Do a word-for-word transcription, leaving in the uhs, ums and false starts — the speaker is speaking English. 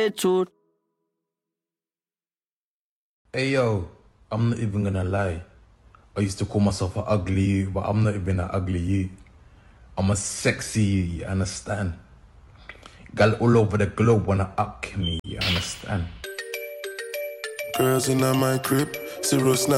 attitude. Hey yo, I'm not even gonna lie. I used to call myself an ugly you, but I'm not even an ugly you. I'm a sexy you, you understand? Gal all over the globe wanna up me, you understand? Girls in my crib, zero snap.